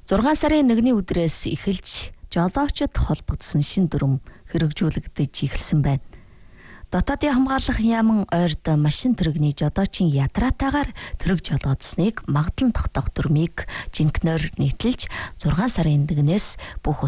6 сарын 1-ний өдрөөс эхэлж жолоочид холбогдсон шин дүрм хэрэгжүүлэгдэж эхэлсэн байна. Дотоодын хамгаалах яаман ойрд машин тэрэгний жолоочийн ядраатаагаар тэрэг жолоодсныг магадлан тогтоох дүрмийг жинкнээр нийтэлж 6 сарын 1-ээс бүх